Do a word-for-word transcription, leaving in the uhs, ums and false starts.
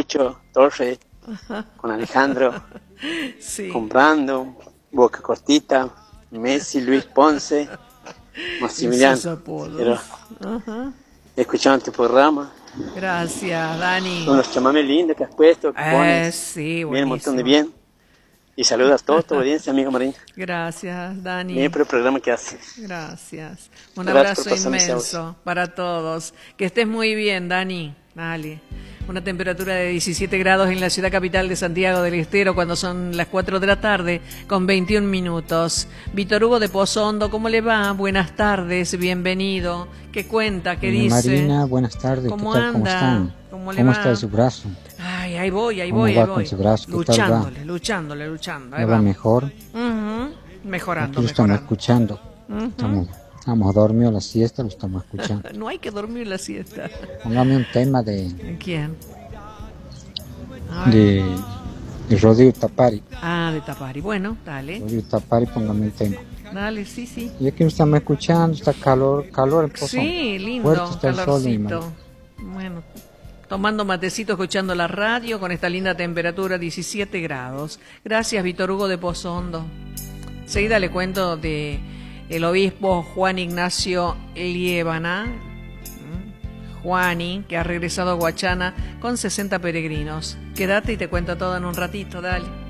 Lucho Torres, con Alejandro, sí. con Brando, Boca Cortita, Messi, Luis Ponce, Maximiliano. Pero escuchando tu programa. Gracias, Dani. Con los chamames lindos que has puesto, que eh, pones. Sí, bien, un montón de bien. Y saludos a toda tu audiencia, amigo Marín. Gracias, Dani. Bien por el programa que haces. Gracias. Un Gracias abrazo inmenso para todos. Que estés muy bien, Dani. Dale. Una temperatura de diecisiete grados en la ciudad capital de Santiago del Estero cuando son las cuatro de la tarde con veintiún minutos. Víctor Hugo de Pozondo, ¿cómo le va? Buenas tardes, bienvenido. ¿Qué cuenta? ¿Qué dice? Marina, buenas tardes. ¿Cómo ¿Qué tal? anda? ¿Cómo están? ¿Cómo le ¿Cómo va? está su brazo? Ay, ahí voy, ahí ¿Cómo voy, va ahí con voy. su brazo? ¿Qué Luchándole, tal va? luchándole, luchando. Ahí ¿Ya va vamos. mejor? Uh-huh. Mejorando, Aquí lo estamos mejorando. escuchando. Uh-huh. Estamos, estamos dormidos la siesta, lo estamos escuchando. No hay que dormir la siesta. Póngame un tema de... ¿De quién? De, de Rodrigo Tapari. Ah, de Tapari. Bueno, dale. Rodrigo Tapari, póngame un tema. Dale, sí, sí. Y aquí lo estamos escuchando, está calor, calor en Pozón. Sí, lindo, Fuerte está el sol, mi calorcito. hermano. Bueno, tomando matecito, escuchando la radio con esta linda temperatura, diecisiete grados. Gracias, Víctor Hugo de Pozondo. Seguida le cuento de el obispo Juan Ignacio Liébana, Juani, que ha regresado a Guachana con sesenta peregrinos. Quédate y te cuento todo en un ratito, dale.